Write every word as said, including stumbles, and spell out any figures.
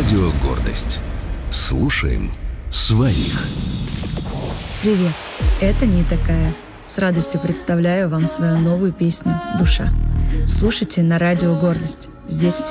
Радио «Гордость». Слушаем своих. Привет, это не такая. С радостью представляю вам свою новую песню «Душа». Слушайте на Радио «Гордость». Здесь все